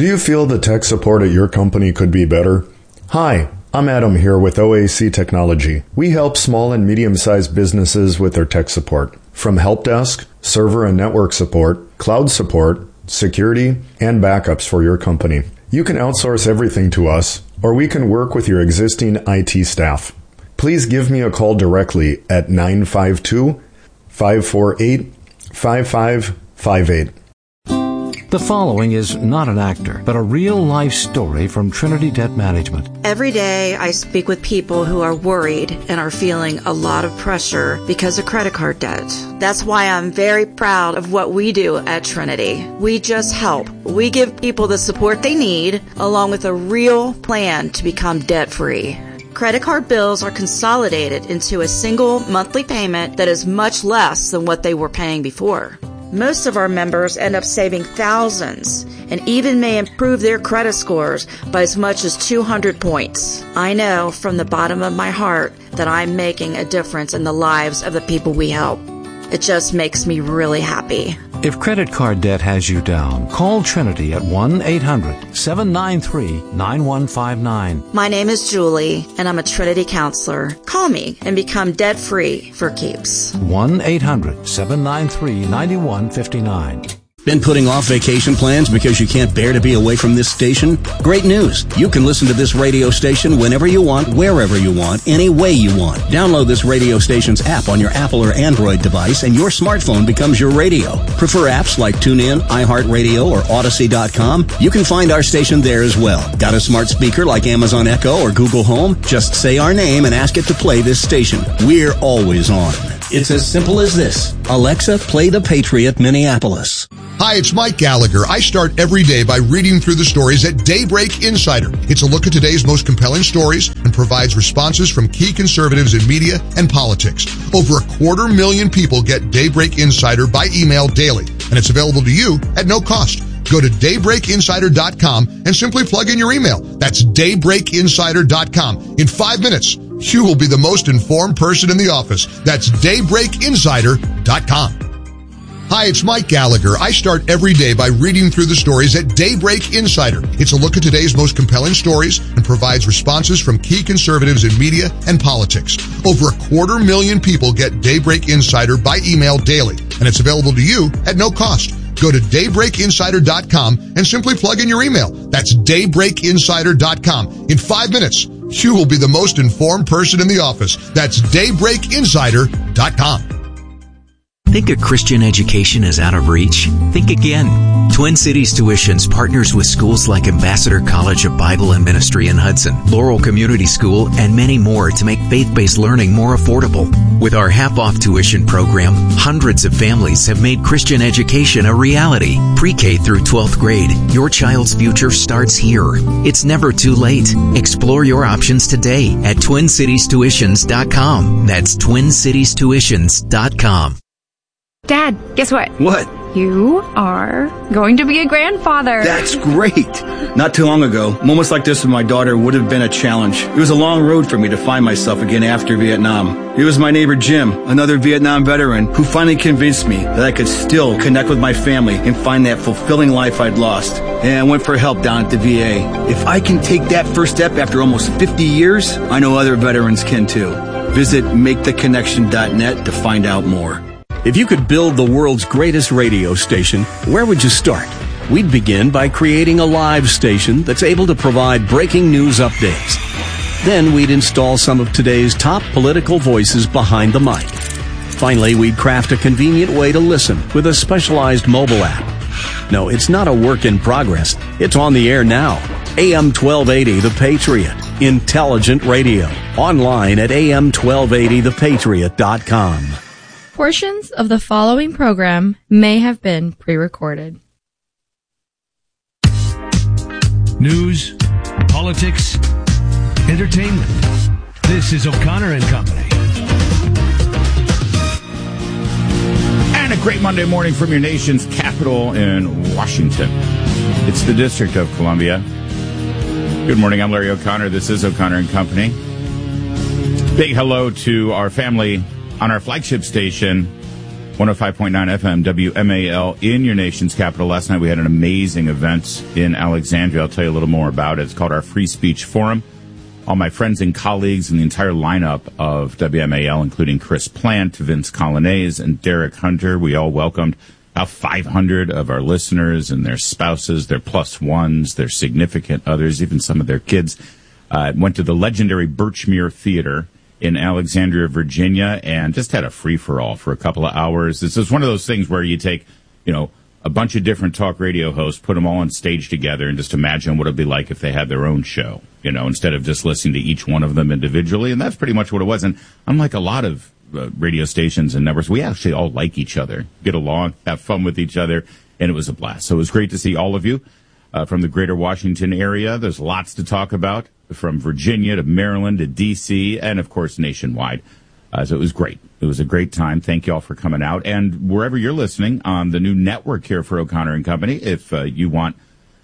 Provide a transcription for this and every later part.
Do you feel the tech support at your company could be better? Hi, I'm Adam here with OAC Technology. We help small and medium-sized businesses with their tech support. From help desk, server and network support, cloud support, security, and backups for your company. You can outsource everything to us, or we can work with your existing IT staff. Please give me a call directly at 952-548-5558. The following is not an actor, but a real-life story from Trinity Debt Management. Every day I speak with people who are worried and are feeling a lot of pressure because of credit card debt. That's why I'm very proud of what we do at Trinity. We just help. We give people the support they need, along with a real plan to become debt-free. Credit card bills are consolidated into a single monthly payment that is much less than what they were paying before. Most of our members end up saving thousands and even may improve their credit scores by as much as 200 points. I know from the bottom of my heart that I'm making a difference in the lives of the people we help. It just makes me really happy. If credit card debt has you down, call Trinity at 1-800-793-9159. My name is Julie, and I'm a Trinity counselor. Call me and become debt-free for keeps. 1-800-793-9159. Been putting off vacation plans because you can't bear to be away from this station? Great news! You can listen to this radio station whenever you want, wherever you want, any way you want. Download this radio station's app on your Apple or Android device and your smartphone becomes your radio. Prefer apps like TuneIn, iHeartRadio, or Odyssey.com? You can find our station there as well. Got a smart speaker like Amazon Echo or Google Home? Just say our name and ask it to play this station. We're always on. It's as simple as this. Alexa, play The Patriot Minneapolis. Hi, it's Mike Gallagher. I start every day by reading through the stories at Daybreak Insider. It's a look at today's most compelling stories and provides responses from key conservatives in media and politics. Over 250,000 people get Daybreak Insider by email daily, and it's available to you at no cost. Go to daybreakinsider.com and simply plug in your email. That's daybreakinsider.com. In 5 minutes, you will be the most informed person in the office. That's daybreakinsider.com. Hi, it's Mike Gallagher. I start every day by reading through the stories at Daybreak Insider. It's a look at today's most compelling stories and provides responses from key conservatives in media and politics. Over 250,000 people get Daybreak Insider by email daily, and it's available to you at no cost. Go to daybreakinsider.com and simply plug in your email. That's daybreakinsider.com. In 5 minutes, you will be the most informed person in the office. That's daybreakinsider.com. Think a Christian education is out of reach? Think again. Twin Cities Tuitions partners with schools like Ambassador College of Bible and Ministry in Hudson, Laurel Community School, and many more to make faith-based learning more affordable. With our half-off tuition program, hundreds of families have made Christian education a reality. Pre-K through 12th grade, your child's future starts here. It's never too late. Explore your options today at TwinCitiesTuitions.com. That's TwinCitiesTuitions.com. Dad, guess what? What? You are going to be a grandfather. That's great. Not too long ago, moments like this with my daughter would have been a challenge. It was a long road for me to find myself again after Vietnam. It was my neighbor Jim, another Vietnam veteran, who finally convinced me that I could still connect with my family and find that fulfilling life I'd lost. And I went for help down at the VA. If I can take that first step after almost 50 years, I know other veterans can too. Visit MakeTheConnection.net to find out more. If you could build the world's greatest radio station, where would you start? We'd begin by creating a live station that's able to provide breaking news updates. Then we'd install some of today's top political voices behind the mic. Finally, we'd craft a convenient way to listen with a specialized mobile app. No, it's not a work in progress. It's on the air now. AM 1280 The Patriot. Intelligent radio. Online at am1280thepatriot.com. Portions of the following program may have been pre-recorded. News, politics, entertainment. This is O'Connor and Company. And a great Monday morning from your nation's capital in Washington. It's the District of Columbia. Good morning, I'm Larry O'Connor. This is O'Connor and Company. Big hello to our family on our flagship station, 105.9 FM, WMAL in your nation's capital. Last night we had an amazing event in Alexandria. I'll tell you a little more about it. It's called our Free Speech Forum. All my friends and colleagues and the entire lineup of WMAL, including Chris Plant, Vince Colonnese, and Derek Hunter, we all welcomed about 500 of our listeners and their spouses, their plus ones, their significant others, even some of their kids. Went to the legendary Birchmere Theater in Alexandria, Virginia, and just had a free-for-all for a couple of hours. This is one of those things where you take, a bunch of different talk radio hosts, put them all on stage together, and just imagine what it'd be like if they had their own show, instead of just listening to each one of them individually. And that's pretty much what it was. And unlike a lot of radio stations and networks, we actually all like each other, get along, have fun with each other, and it was a blast. So it was great to see all of you from the greater Washington area. There's lots to talk about, from Virginia to Maryland to D.C., and, of course, nationwide. So it was great. It was a great time. Thank you all for coming out. And wherever you're listening on the new network here for O'Connor and Company, if you want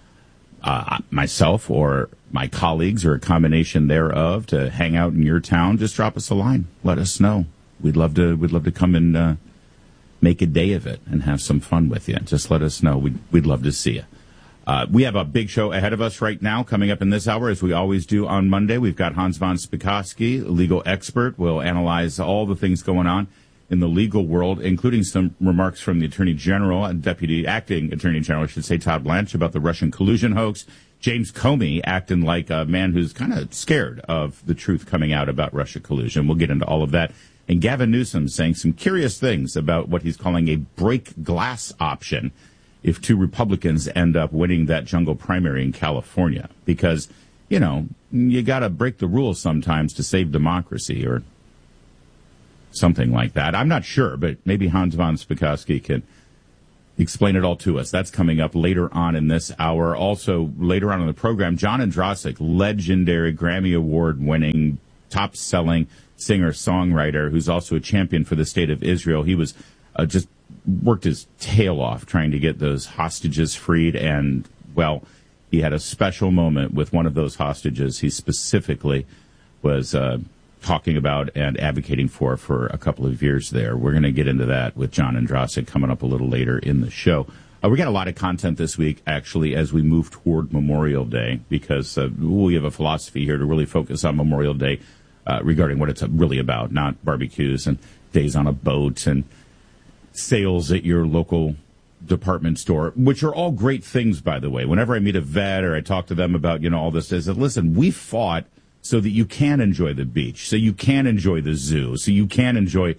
myself or my colleagues or a combination thereof to hang out in your town, just drop us a line. Let us know. We'd love to come and make a day of it and have some fun with you. Just let us know. We'd love to see you. We have a big show ahead of us right now, coming up in this hour, as we always do on Monday. We've got Hans von Spakovsky, a legal expert. We'll analyze all the things going on in the legal world, including some remarks from the Attorney General and Deputy Acting Attorney General, I should say, Todd Blanche, about the Russian collusion hoax. James Comey acting like a man who's kind of scared of the truth coming out about Russia collusion. We'll get into all of that. And Gavin Newsom saying some curious things about what he's calling a break glass option if two Republicans end up winning that jungle primary in California. Because, you got to break the rules sometimes to save democracy or something like that. I'm not sure, but maybe Hans von Spakovsky can explain it all to us. That's coming up later on in this hour. Also, later on in the program, John Andrasik, legendary Grammy Award-winning, top-selling singer-songwriter who's also a champion for the state of Israel. He was just worked his tail off trying to get those hostages freed, and, well, he had a special moment with one of those hostages he specifically was talking about and advocating for a couple of years there. We're going to get into that with John Andrasik coming up a little later in the show. We got a lot of content this week, actually, as we move toward Memorial Day, because we have a philosophy here to really focus on Memorial Day regarding what it's really about, not barbecues and days on a boat and sales at your local department store, which are all great things, by the way. Whenever I meet a vet or I talk to them about, all this, I said, listen, we fought so that you can enjoy the beach, so you can enjoy the zoo, so you can enjoy,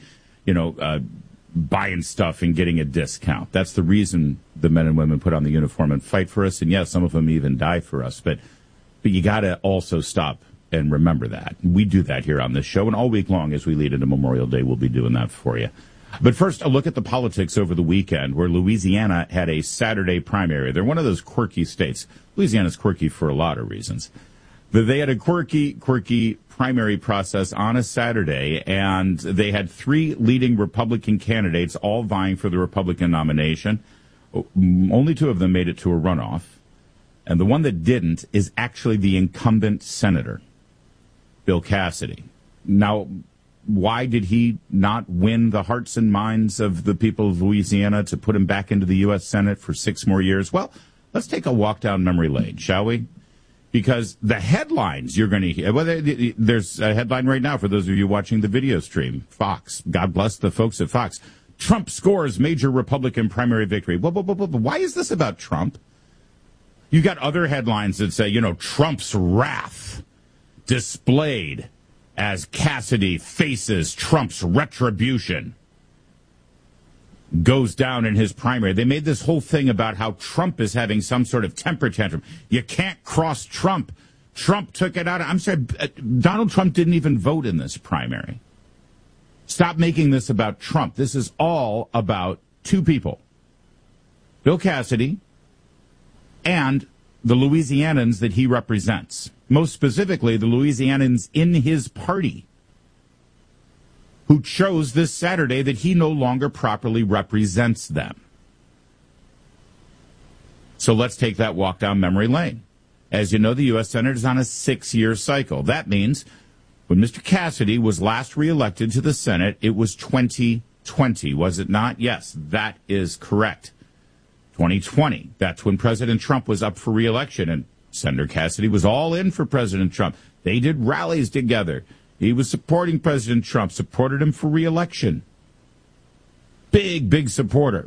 buying stuff and getting a discount. That's the reason the men and women put on the uniform and fight for us. And yes, some of them even die for us. But you got to also stop and remember that. We do that here on this show. And all week long as we lead into Memorial Day, we'll be doing that for you. But first, a look at the politics over the weekend, where Louisiana had a Saturday primary. They're one of those quirky states. Louisiana's quirky for a lot of reasons. But they had a quirky primary process on a Saturday, and they had three leading Republican candidates all vying for the Republican nomination. Only two of them made it to a runoff. And the one that didn't is actually the incumbent senator, Bill Cassidy. Now, why did he not win the hearts and minds of the people of Louisiana to put him back into the U.S. Senate for 6 more years? Well, let's take a walk down memory lane, shall we? Because the headlines you're going to hear, there's a headline right now for those of you watching the video stream. Fox, God bless the folks at Fox. Trump scores major Republican primary victory. Why is this about Trump? You got other headlines that say, Trump's wrath displayed as Cassidy faces Trump's retribution. Goes down in his primary. They made this whole thing about how Trump is having some sort of temper tantrum. You can't cross Trump. Trump took it out. I'm sorry, Donald Trump didn't even vote in this primary. Stop making this about Trump. This is all about two people, Bill Cassidy and the Louisianans that he represents. Most specifically, the Louisianans in his party, who chose this Saturday that he no longer properly represents them. So let's take that walk down memory lane. As you know, the U.S. Senate is on a 6-year cycle. That means when Mr. Cassidy was last reelected to the Senate, it was 20 2020, was it not? Yes, that is correct. 2020, that's when President Trump was up for re-election, and Senator Cassidy was all in for President Trump. They did rallies together. He was supporting President Trump, supported him for re-election. Big supporter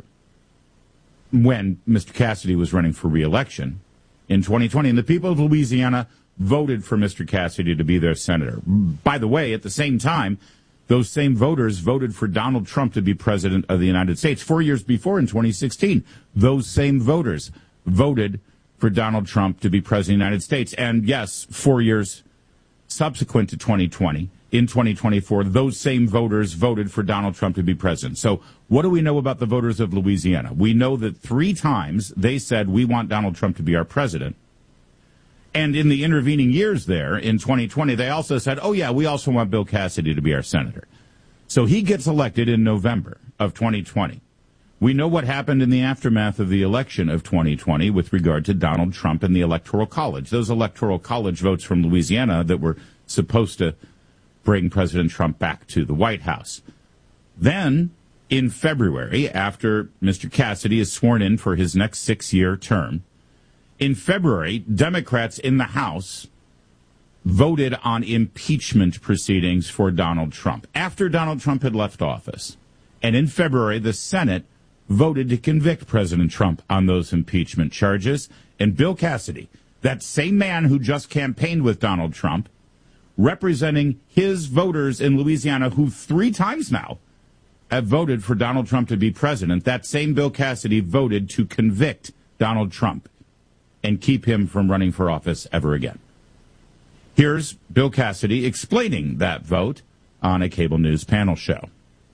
when Mr. Cassidy was running for re-election in 2020. And the people of Louisiana voted for Mr. Cassidy to be their senator. By the way, at the same time, those same voters voted for Donald Trump to be president of the United States 4 years before in 2016. Those same voters voted for Donald Trump to be president of the United States. And yes, 4 years subsequent to 2020, in 2024, those same voters voted for Donald Trump to be president. So what do we know about the voters of Louisiana? We know that 3 times they said, we want Donald Trump to be our president. And in the intervening years there, in 2020, they also said, oh, yeah, we also want Bill Cassidy to be our senator. So he gets elected in November of 2020. We know what happened in the aftermath of the election of 2020 with regard to Donald Trump and the Electoral College. Those Electoral College votes from Louisiana that were supposed to bring President Trump back to the White House. Then, in February, after Mr. Cassidy is sworn in for his next 6-year term, in February, Democrats in the House voted on impeachment proceedings for Donald Trump after Donald Trump had left office. And in February, the Senate voted to convict President Trump on those impeachment charges. And Bill Cassidy, that same man who just campaigned with Donald Trump, representing his voters in Louisiana who 3 times now have voted for Donald Trump to be president, that same Bill Cassidy voted to convict Donald Trump and keep him from running for office ever again. Here's Bill Cassidy explaining that vote on a cable news panel show.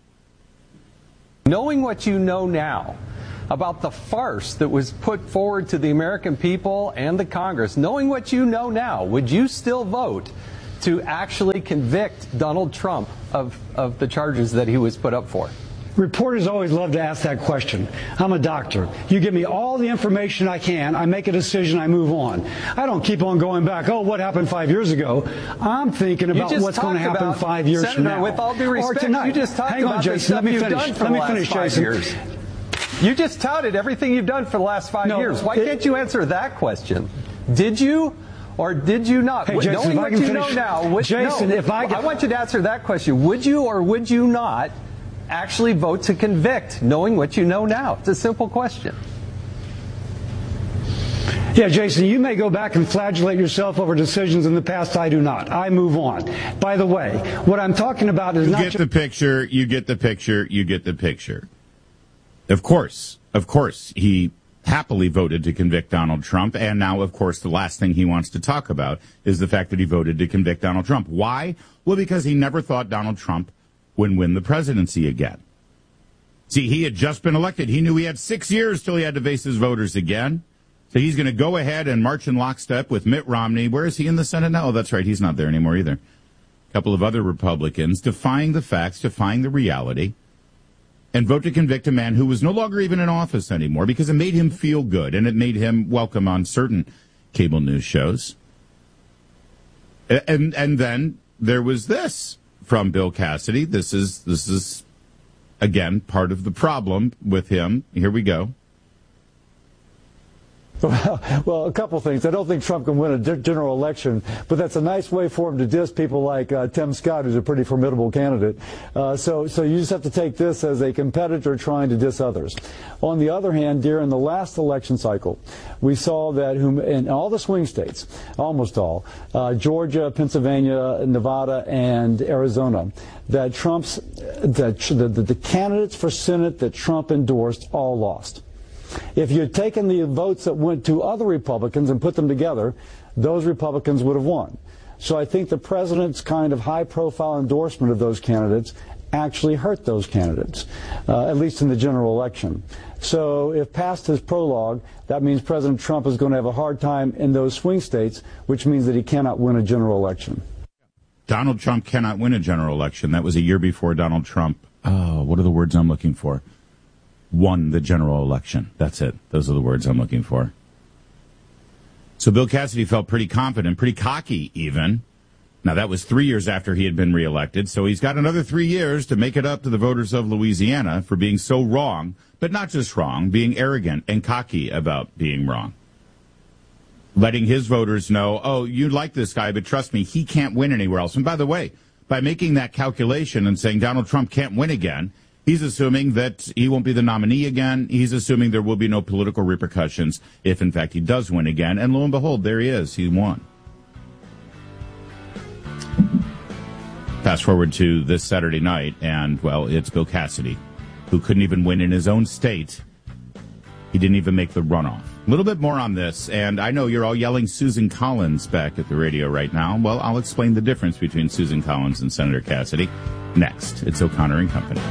Knowing what you know now about the farce that was put forward to the American people and the Congress, knowing what you know now, would you still vote to actually convict Donald Trump of the charges that he was put up for? Reporters always love to ask that question. I'm a doctor. You give me all the information I can, I make a decision, I move on. I don't keep on going back, oh, what happened 5 years ago? I'm thinking about what's going to happen 5 years Senator, from now. With all due respect, or tonight. You just talked Hang on, about Jason, the stuff you've done for the last 5 years. You just touted everything you've done for the last 5 years. Why can't you answer that question? Did you or did you not? Hey, Jason, knowing what you know now, I want you to answer that question. Would you or would you not actually vote to convict, knowing what you know now? It's a simple question. Yeah, Jason, you may go back and flagellate yourself over decisions in the past. I do not. I move on. By the way, what I'm talking about is not... You get the picture, you get the picture, you get the picture. Of course, he happily voted to convict Donald Trump, and now, of course, the last thing he wants to talk about is the fact that he voted to convict Donald Trump. Why? Well, because he never thought Donald Trump would win the presidency again. See, he had just been elected. He knew he had 6 years till he had to face his voters again. So he's going to go ahead and march in lockstep with Mitt Romney. Where is he in the Senate now? Oh, that's right. He's not there anymore either. A couple of other Republicans defying the facts, defying the reality, and vote to convict a man who was no longer even in office anymore because it made him feel good and it made him welcome on certain cable news shows. And then there was this from Bill Cassidy. This is again part of the problem with him. Here we go. Well, a couple things. I don't think Trump can win a general election, but that's a nice way for him to diss people like Tim Scott, who's a pretty formidable candidate. So you just have to take this as a competitor trying to diss others. On the other hand, during the last election cycle, we saw that in all the swing states, almost all, Georgia, Pennsylvania, Nevada, and Arizona, that the candidates for Senate that Trump endorsed all lost. If you had taken the votes that went to other Republicans and put them together, those Republicans would have won. So I think the president's kind of high-profile endorsement of those candidates actually hurt those candidates, at least in the general election. So if past his prologue, that means President Trump is going to have a hard time in those swing states, which means that he cannot win a general election. Donald Trump cannot win a general election. That was a year before Donald Trump, what are the words I'm looking for? Won the general election. That's it. Those are the words I'm looking for. So Bill Cassidy felt pretty confident, pretty cocky even, Now, that was 3 years after he had been reelected, so he's got another 3 years to make it up to the voters of Louisiana for being so wrong, but not just wrong, being arrogant and cocky about being wrong. Letting his voters know, oh, you like this guy, but trust me, he can't win anywhere else. And by the way, by making that calculation and saying Donald Trump can't win again, he's assuming that he won't be the nominee again. He's assuming there will be no political repercussions if, in fact, he does win again. And lo and behold, there he is. He won. Fast forward to this Saturday night, and, well, it's Bill Cassidy, who couldn't even win in his own state. He didn't even make the runoff. A little bit more on this, and I know you're all yelling Susan Collins back at the radio right now. Well, I'll explain the difference between Susan Collins and Senator Cassidy next. It's O'Connor and Company.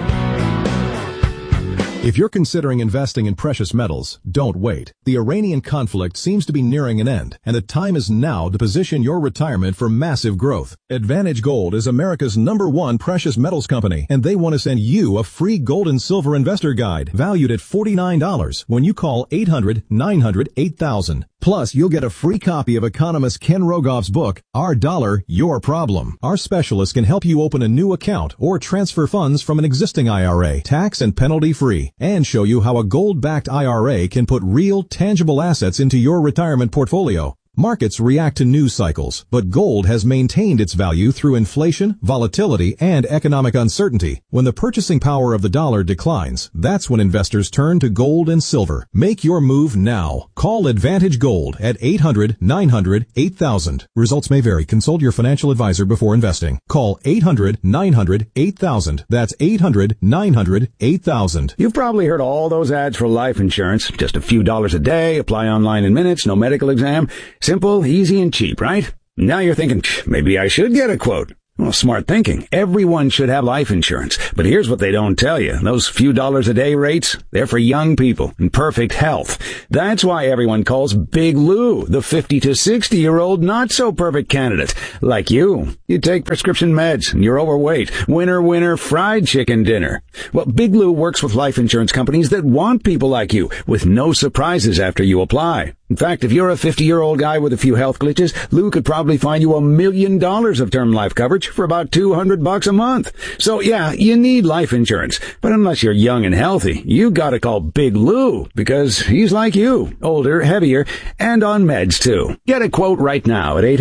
If you're considering investing in precious metals, don't wait. The Iranian conflict seems to be nearing an end, and the time is now to position your retirement for massive growth. Advantage Gold is America's #1 precious metals company, and they want to send you a free gold and silver investor guide valued at $49 when you call 800-900-8000. Plus, you'll get a free copy of economist Ken Rogoff's book, Our Dollar, Your Problem. Our specialists can help you open a new account or transfer funds from an existing IRA, tax and penalty free, and show you how a gold-backed IRA can put real, tangible assets into your retirement portfolio. Markets react to news cycles, but gold has maintained its value through inflation, volatility, and economic uncertainty. When the purchasing power of the dollar declines, that's when investors turn to gold and silver. Make your move now. Call Advantage Gold at 800-900-8000. Results may vary. Consult your financial advisor before investing. Call 800-900-8000. That's 800-900-8000. You've probably heard all those ads for life insurance. Just a few dollars a day, apply online in minutes, no medical exam. Simple, easy, and cheap, right? Now you're thinking, maybe I should get a quote. Well, smart thinking. Everyone should have life insurance. But here's what they don't tell you. Those few dollars a day rates, they're for young people in perfect health. That's why everyone calls Big Lou the 50 to 60-year-old not-so-perfect candidate. Like you. You take prescription meds and you're overweight. Winner, fried chicken dinner. Well, Big Lou works with life insurance companies that want people like you with no surprises after you apply. In fact, if you're a 50-year-old guy with a few health glitches, Lou could probably find you $1 million of term life coverage for about $200 a month. So yeah, you need life insurance. But unless you're young and healthy, you gotta call Big Lou because he's like you, older, heavier, and on meds too. Get a quote right now at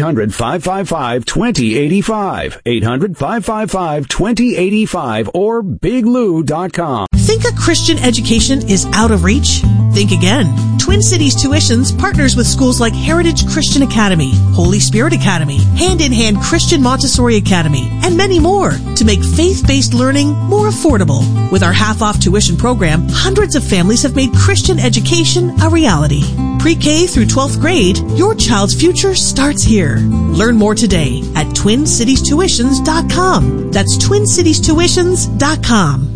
800-555-2085. 800-555-2085 or biglou.com. Think a Christian education is out of reach? Think again. Twin Cities Tuitions partners with schools like Heritage Christian Academy, Holy Spirit Academy, Hand in Hand Christian Montessori Academy, and many more to make faith-based learning more affordable. With our half-off tuition program, hundreds of families have made Christian education a reality. Pre-K through 12th grade, your child's future starts here. Learn more today at TwinCitiesTuitions.com. That's TwinCitiesTuitions.com.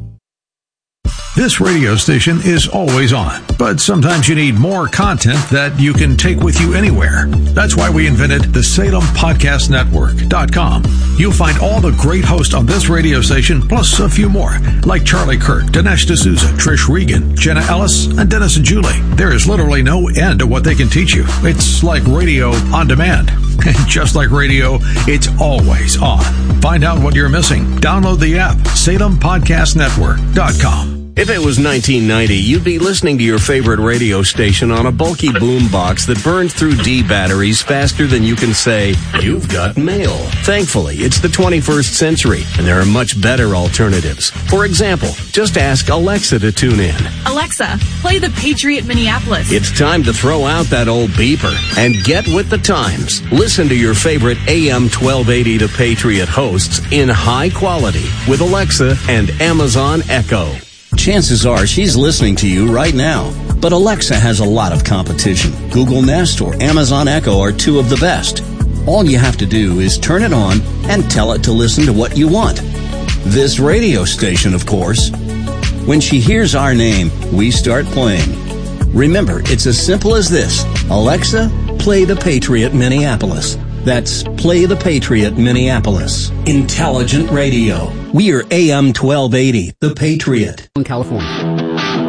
This radio station is always on, but sometimes you need more content that you can take with you anywhere. That's why we invented the SalemPodcastNetwork.com. You'll find all the great hosts on this radio station, plus a few more, like Charlie Kirk, Dinesh D'Souza, Trish Regan, Jenna Ellis, and Dennis and Julie. There is literally no end to what they can teach you. It's like radio on demand. And just like radio, it's always on. Find out what you're missing. Download the app, SalemPodcastNetwork.com. If it was 1990, you'd be listening to your favorite radio station on a bulky boombox that burned through D batteries faster than you can say, "You've got mail." Thankfully, it's the 21st century, and there are much better alternatives. For example, just ask Alexa to tune in. Alexa, play The Patriot Minneapolis. It's time to throw out that old beeper and get with the times. Listen to your favorite AM 1280 The Patriot hosts in high quality with Alexa and Amazon Echo. Chances are she's listening to you right now. But Alexa has a lot of competition. Google Nest or Amazon Echo are two of the best. All you have to do is turn it on and tell it to listen to what you want. This radio station, of course. When she hears our name, we start playing. Remember, it's as simple as this. Alexa, play The Patriot Minneapolis. That's Play The Patriot Minneapolis. Intelligent radio. We are AM 1280, The Patriot. In California.